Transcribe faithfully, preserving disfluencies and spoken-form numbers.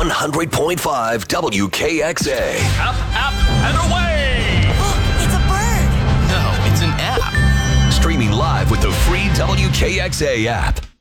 one hundred point five W K X A. Up, up, and away! Look, it's a bird. No, it's an app. Streaming live with the free W K X A app.